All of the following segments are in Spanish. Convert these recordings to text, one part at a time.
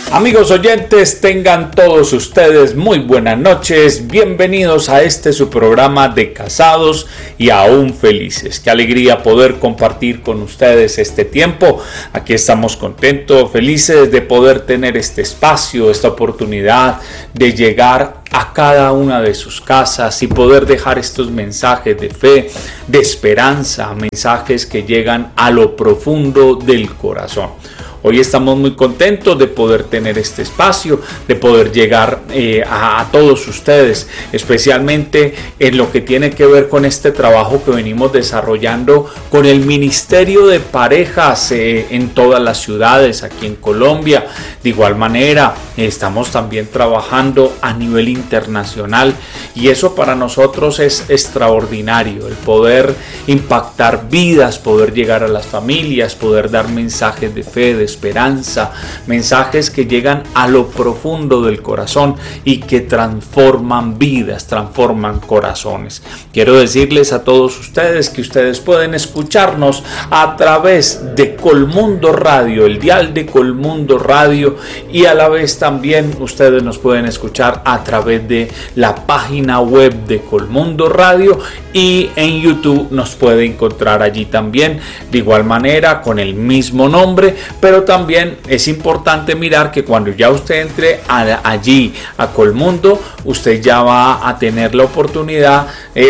Amigos oyentes, tengan todos ustedes muy buenas noches, bienvenidos a su programa de Casados y Aún Felices. Qué alegría poder compartir con ustedes este tiempo. Aquí estamos contentos, felices de poder tener este espacio, esta oportunidad de llegar a cada una de sus casas y poder dejar estos mensajes de fe, de esperanza, mensajes que llegan a lo profundo del corazón. Hoy estamos muy contentos de poder tener este espacio, de poder llegar a todos ustedes, especialmente en lo que tiene que ver con este trabajo que venimos desarrollando con el Ministerio de Parejas en todas las ciudades aquí en Colombia. De igual manera, estamos también trabajando a nivel internacional y eso para nosotros es extraordinario, el poder impactar vidas, poder llegar a las familias, poder dar mensajes de fe, de esperanza, mensajes que llegan a lo profundo del corazón y que transforman vidas, transforman corazones. Quiero decirles a todos ustedes que ustedes pueden escucharnos a través de Colmundo Radio, el dial de Colmundo Radio, y a la vez también ustedes nos pueden escuchar a través de la página web de Colmundo Radio, y en YouTube nos puede encontrar allí también de igual manera con el mismo nombre. Pero también es importante mirar que cuando ya usted entre allí a Colmundo, usted ya va a tener la oportunidad,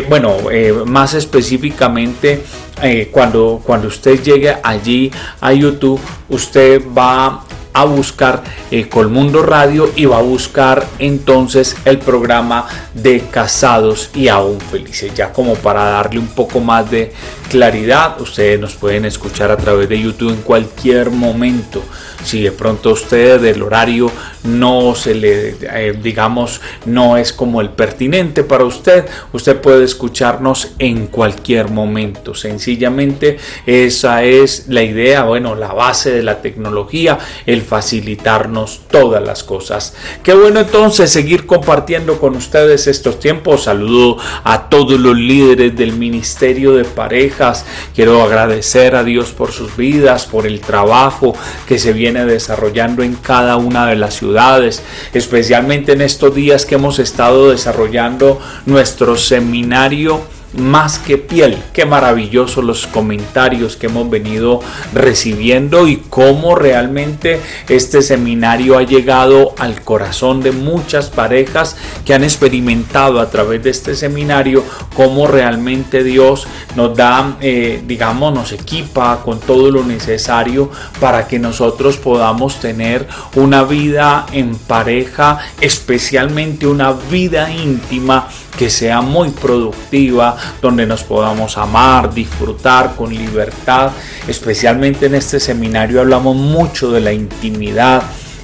más específicamente cuando usted llegue allí a YouTube, usted va a buscar Colmundo Radio y va a buscar entonces el programa de Casados y Aún Felices. Ya como para darle un poco más de claridad, ustedes nos pueden escuchar a través de YouTube en cualquier momento. Si de pronto usted el horario no se le, no es como el pertinente para usted, usted puede escucharnos en cualquier momento. Sencillamente esa es la idea, la base de la tecnología, el facilitarnos todas las cosas. Qué bueno entonces seguir compartiendo con ustedes estos tiempos. Saludo a todos los líderes del Ministerio de Parejas. Quiero agradecer a Dios por sus vidas, por el trabajo que se viene desarrollando en cada una de las ciudades, especialmente en estos días que hemos estado desarrollando nuestro seminario Más que Piel. Qué maravillosos los comentarios que hemos venido recibiendo y cómo realmente este seminario ha llegado al corazón de muchas parejas que han experimentado a través de este seminario cómo realmente Dios nos da, nos equipa con todo lo necesario para que nosotros podamos tener una vida en pareja, especialmente una vida íntima que sea muy productiva, donde nos podamos amar, disfrutar con libertad. Especialmente en este seminario hablamos mucho de la intimidad.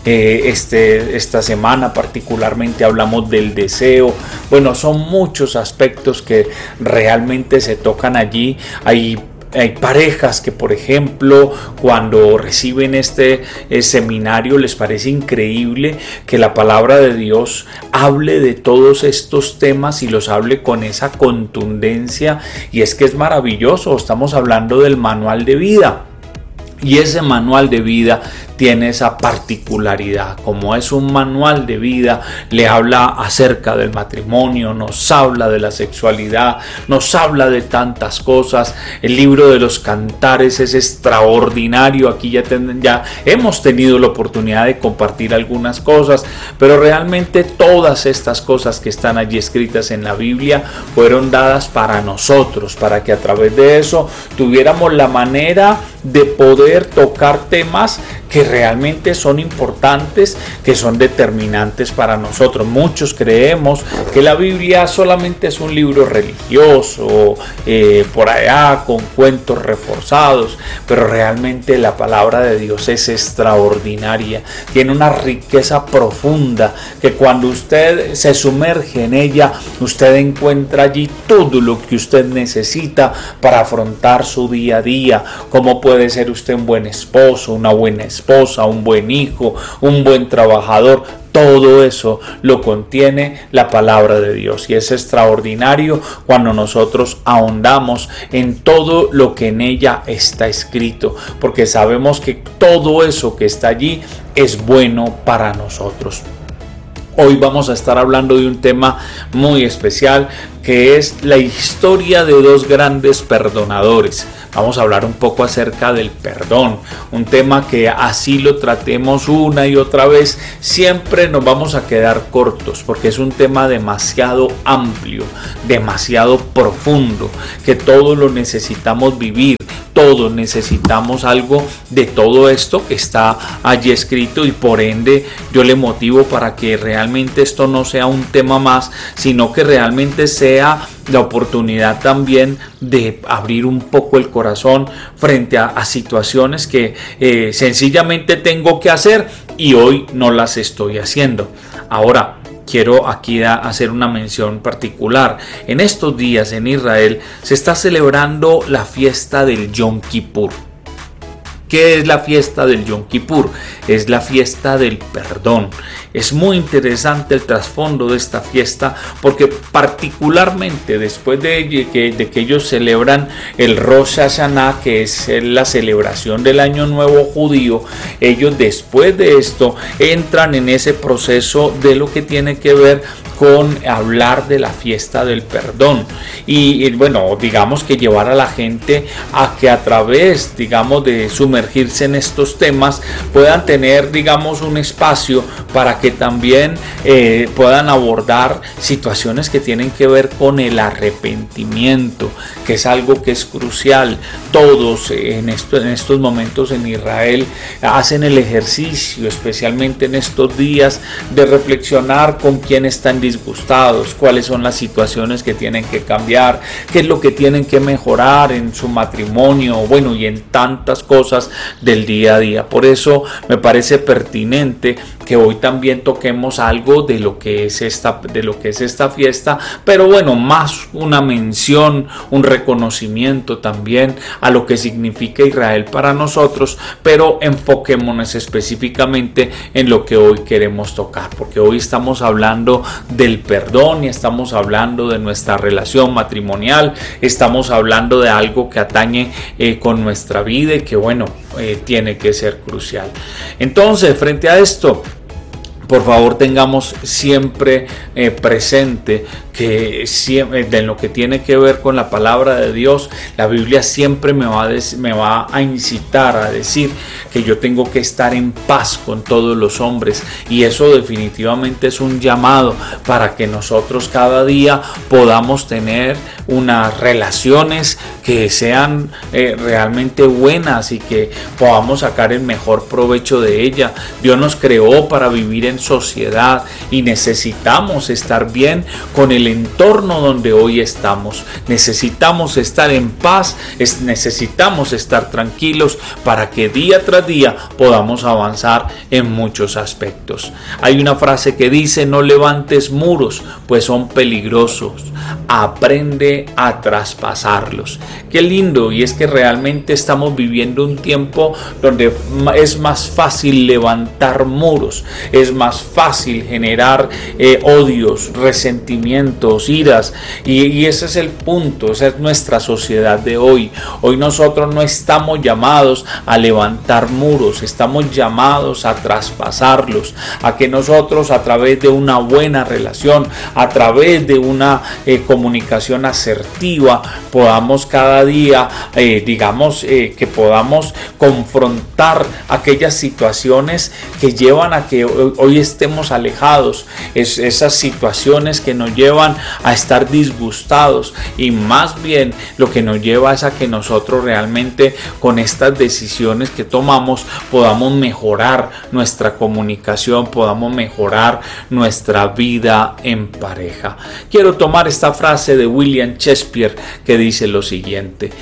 Esta semana particularmente hablamos del deseo. Son muchos aspectos que realmente se tocan allí. Hay parejas que, por ejemplo, cuando reciben este seminario les parece increíble que la palabra de Dios hable de todos estos temas y los hable con esa contundencia, y es que es maravilloso. Estamos hablando del manual de vida. Y ese manual de vida tiene esa particularidad. Como es un manual de vida, le habla acerca del matrimonio, nos habla de la sexualidad, nos habla de tantas cosas. El libro de los Cantares es extraordinario. Aquí ya hemos tenido la oportunidad de compartir algunas cosas, pero realmente todas estas cosas que están allí escritas en la Biblia fueron dadas para nosotros, para que a través de eso tuviéramos la manera de poder tocar temas que realmente son importantes, que son determinantes para nosotros. Muchos creemos que la Biblia solamente es un libro religioso, por allá con cuentos reforzados, pero realmente la palabra de Dios es extraordinaria, tiene una riqueza profunda que cuando usted se sumerge en ella, usted encuentra allí todo lo que usted necesita para afrontar su día a día. Cómo puede ser usted un buen esposo, una buena esposa, un buen hijo, un buen trabajador. Todo eso lo contiene la palabra de Dios, y es extraordinario cuando nosotros ahondamos en todo lo que en ella está escrito, porque sabemos que todo eso que está allí es bueno para nosotros. Hoy vamos a estar hablando de un tema muy especial, que es la historia de dos grandes perdonadores. Vamos a hablar un poco acerca del perdón, un tema que así lo tratemos una y otra vez, siempre nos vamos a quedar cortos, porque es un tema demasiado amplio, demasiado profundo, que todos lo necesitamos vivir. Todos necesitamos algo de todo esto que está allí escrito, y por ende yo le motivo para que realmente esto no sea un tema más, sino que realmente sea la oportunidad también de abrir un poco el corazón frente a situaciones que sencillamente tengo que hacer y hoy no las estoy haciendo. Ahora, quiero aquí hacer una mención particular. En estos días en Israel se está celebrando la fiesta del Yom Kippur. ¿Qué es la fiesta del Yom Kippur? Es la fiesta del perdón. Es muy interesante el trasfondo de esta fiesta, porque particularmente después de que ellos celebran el Rosh Hashanah, que es la celebración del Año Nuevo judío, ellos después de esto entran en ese proceso de lo que tiene que ver con hablar de la fiesta del perdón, y bueno, digamos que llevar a la gente a que a través, digamos, de sumergirse en estos temas puedan tener, digamos, un espacio para que también puedan abordar situaciones que tienen que ver con el arrepentimiento, que es algo que es crucial. Todos en estos momentos en Israel hacen el ejercicio, especialmente en estos días, de reflexionar con quién están disgustados, cuáles son las situaciones que tienen que cambiar, qué es lo que tienen que mejorar en su matrimonio, bueno, y en tantas cosas del día a día. Por eso me parece pertinente que hoy también toquemos algo de lo que es esta fiesta, pero bueno, más una mención, un reconocimiento también a lo que significa Israel para nosotros, pero enfoquémonos específicamente en lo que hoy queremos tocar, porque hoy estamos hablando del perdón y estamos hablando de nuestra relación matrimonial, estamos hablando de algo que atañe con nuestra vida y que bueno, tiene que ser crucial. Entonces, frente a esto, por favor, tengamos siempre presente que en lo que tiene que ver con la palabra de Dios, la Biblia siempre me va a incitar a decir que yo tengo que estar en paz con todos los hombres, y eso definitivamente es un llamado para que nosotros cada día podamos tener unas relaciones que sean realmente buenas y que podamos sacar el mejor provecho de ella. Dios nos creó para vivir en sociedad y necesitamos estar bien con el entorno donde hoy estamos. Necesitamos estar en paz, necesitamos estar tranquilos para que día tras día podamos avanzar en muchos aspectos. Hay una frase que dice: no levantes muros, pues son peligrosos, aprende a traspasarlos. Qué lindo, y es que realmente estamos viviendo un tiempo donde es más fácil levantar muros, es más fácil generar odios, resentimientos, iras, y ese es el punto. Esa es nuestra sociedad de hoy. Hoy nosotros no estamos llamados a levantar muros, estamos llamados a traspasarlos, a que nosotros, a través de una buena relación, a través de una comunicación asertiva, podamos cada día, que podamos confrontar aquellas situaciones que llevan a que hoy estemos alejados, esas situaciones que nos llevan a estar disgustados, y más bien lo que nos lleva es a que nosotros realmente con estas decisiones que tomamos podamos mejorar nuestra comunicación, podamos mejorar nuestra vida en pareja. Quiero tomar esta frase de William Shakespeare que dice lo siguiente: